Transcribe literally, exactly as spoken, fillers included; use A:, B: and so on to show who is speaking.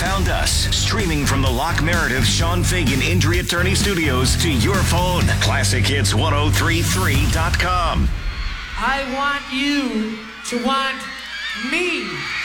A: found us, streaming from the Locke Meredith Sean Fagan Injury Attorney Studios to your phone. classic hits ten thirty-three dot com.
B: I want you to want me.